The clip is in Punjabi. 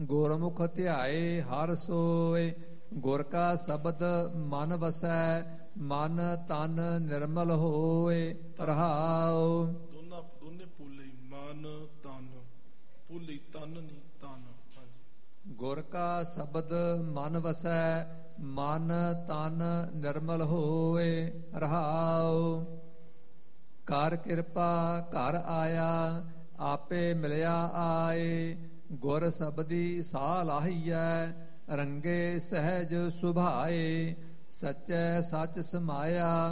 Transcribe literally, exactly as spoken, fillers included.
ਗੁਰਮੁਖ ਧਿਆਏ ਹਰ ਸੋਏ, ਗੁਰ ਕਾ ਸ਼ਬਦ ਮਨ ਵਸੈ, ਮਨ ਤਨ ਨਿਰਮਲ ਹੋਏ। ਰਹਾਉ ਦੋਨਾਂ ਦੋਨੇ ਪੂਲੇ, ਮਨ ਤਨ, ਪੂਲੇ ਤਨ ਨਹੀਂ ਤਨ। ਹਾਂਜੀ। ਗੁਰ ਕਾ ਸ਼ਬਦ ਮਨ ਵਸੈ, ਮਨ ਤਨ ਨਿਰਮਲ ਹੋਏ। ਰਹਾਉ ਕਰ ਕਿਰਪਾ ਘਰ ਆਇਆ, ਆਪੇ ਮਿਲਿਆ ਆਏ, ਗੁਰ ਸਬਦੀ ਸਾਹ ਲਾਹੀਐ, ਰੰਗੇ ਸਹਿਜ ਸੁਭਾਏ, ਸਚੈ ਸਚ ਸਮਾਇਆ।